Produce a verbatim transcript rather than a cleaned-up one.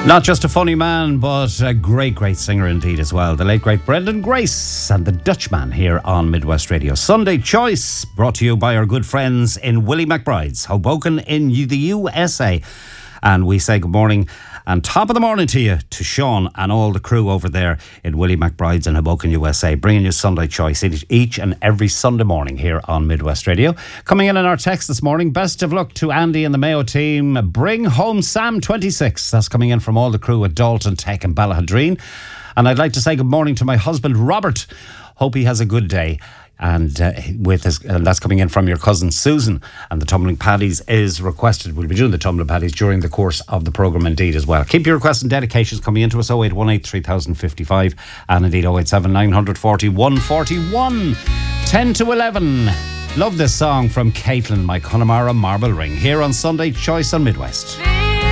Not just a funny man, but a great, great singer indeed as well. The late, great Brendan Grace and the Dutchman here on Midwest Radio. Sunday Choice, brought to you by our good friends in Willie McBride's, Hoboken in the U S A. And we say good morning and top of the morning to you, to Sean and all the crew over there in Willie McBride's in Hoboken, U S A, bringing you Sunday Choice each and every Sunday morning here on Midwest Radio. Coming in on our text this morning, best of luck to Andy and the Mayo team. Bring home Sam twenty-six. That's coming in from all the crew at Dalton Tech and Ballahadreen. And I'd like to say good morning to my husband, Robert. Hope he has a good day. And uh, with his, and that's coming in from your cousin Susan. And the Tumbling Paddies is requested. We'll be doing the Tumbling Paddies during the course of the programme indeed as well. Keep your requests and dedications coming into us. oh eight one eight, three thousand fifty-five and indeed oh eight seven, nine four oh, one four one. ten to eleven. Love this song from Caitlin, My Connemara Marble Ring, here on Sunday Choice on Midwest.